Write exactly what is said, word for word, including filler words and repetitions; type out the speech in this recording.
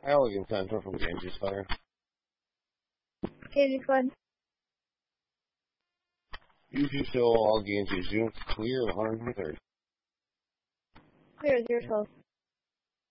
Allegan Central from Ganges Fire. Ganges one. U two still all Ganges units clear of one hundred third. Clear zero twelve.